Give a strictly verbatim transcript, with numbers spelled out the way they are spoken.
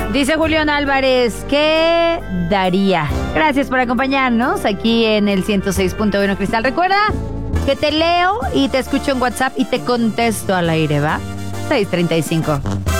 Dice Julián Álvarez, ¿qué daría? Gracias por acompañarnos aquí en el ciento seis punto uno Cristal. Recuerda que te leo y te escucho en WhatsApp y te contesto al aire, ¿va? seis treinta y cinco.